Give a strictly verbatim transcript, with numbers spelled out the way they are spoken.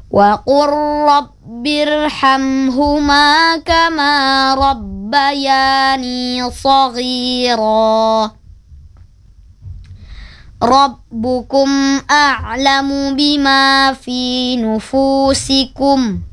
وقل رب ارحمهما كما ربياني صغيرا ربكم أعلم بما في نفوسكم